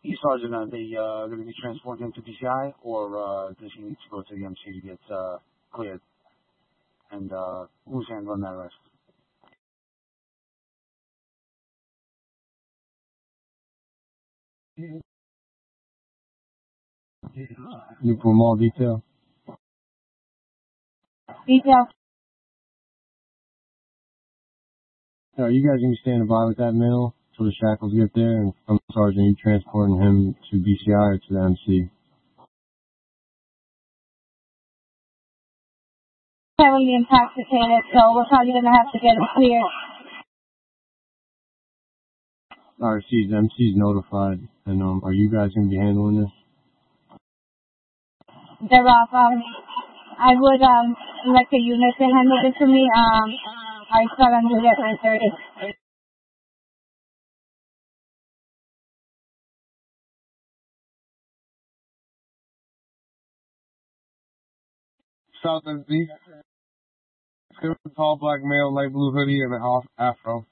Sergeant, are they going to be transporting him to BCI, or does he need to go to the MC to get cleared? And who's handling that arrest? You for more detail? Detail. Are you guys going to be standing by with that male till the shackles get there? And from Sergeant, you transporting him to BCI or to the MC? Heavily intoxicated, so we're probably going to have to get him cleared. RC, the MC's notified. And are you guys going to be handling this? They're off. I would like the unit to handle this for me. I start on duty at 9:30. South MC. Tall black male, light blue hoodie, and an afro.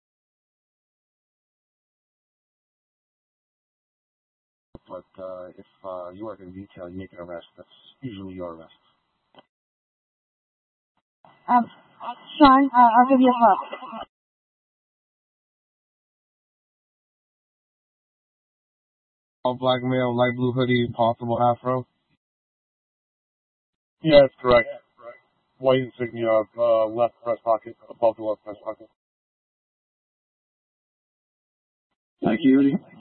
But if you work in detail, you make an arrest. That's usually your arrest. Sean, I'll give you a call. Tall black male, light blue hoodie, possible afro. Yeah, that's correct. White insignia, left breast pocket, above the left breast pocket. Thank you, Yuri.